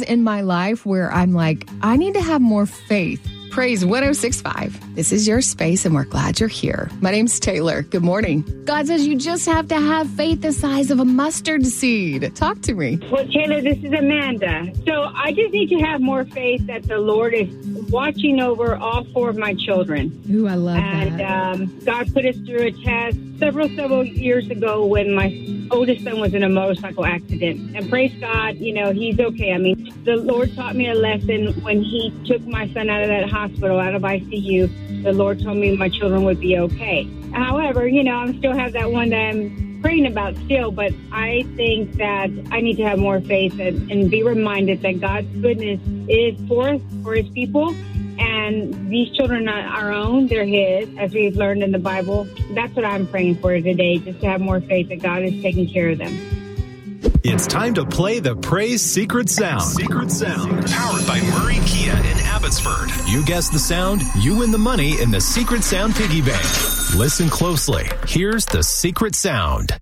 areas in my life where I'm like, I need to have more faith. Praise 106.5. This is your space, and we're glad you're here. My name's Taylor. Good morning. God says you just have to have faith the size of a mustard seed. Talk to me. Well, Taylor, this is Amanda. So I just need to have more faith that the Lord is watching over all 4 of my children. Ooh, I love that. And God put us through a test several years ago when my oldest son was in a motorcycle accident. And praise God, he's okay. I mean, the Lord taught me a lesson when he took my son out of that hospital, out of ICU. The Lord told me my children would be okay. However, I still have that one that I'm praying about still, but I think that I need to have more faith and be reminded that God's goodness is for his people. And these children are not our own, they're his, as we've learned in the Bible. That's what I'm praying for today, just to have more faith that God is taking care of them. It's time to play the Praise Secret Sound. Secret Sound. Powered by Murray Kia in Abbotsford. You guess the sound, you win the money in the Secret Sound Piggy Bank. Listen closely. Here's the Secret Sound.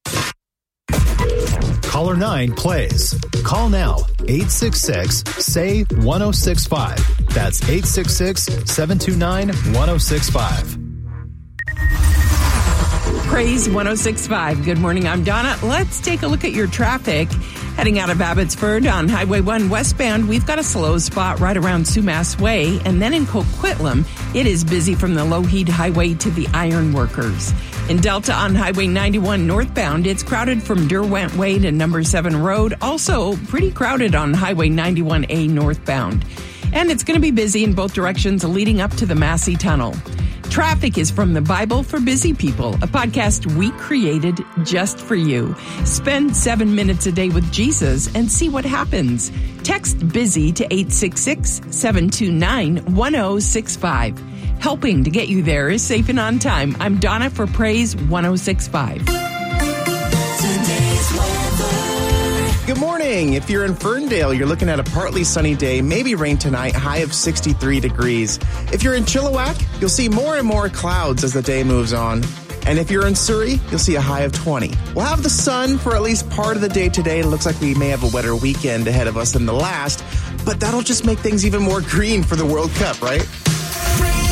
Caller 9 plays. Call now. 866-SAY-1065. That's 866-729-1065. Praise 106.5. Good morning. I'm Donna. Let's take a look at your traffic. Heading out of Abbotsford on Highway 1 westbound, we've got a slow spot right around Sumas Way. And then in Coquitlam, it is busy from the Lougheed Highway to the Iron Workers. In Delta on Highway 91 northbound, it's crowded from Derwent Way to number 7 Road. Also pretty crowded on Highway 91A northbound. And it's going to be busy in both directions leading up to the Massey Tunnel. Traffic is from the Bible for Busy People, a podcast we created just for you. Spend 7 minutes a day with Jesus and see what happens. Text BUSY to 866-729-1065. Helping to get you there is safe and on time. I'm Donna for Praise 106.5. Today's weather. Good morning. If you're in Ferndale, you're looking at a partly sunny day, maybe rain tonight, high of 63 degrees. If you're in Chilliwack, you'll see more and more clouds as the day moves on. And if you're in Surrey, you'll see a high of 20. We'll have the sun for at least part of the day today. It looks like we may have a wetter weekend ahead of us than the last, but that'll just make things even more green for the World Cup, right?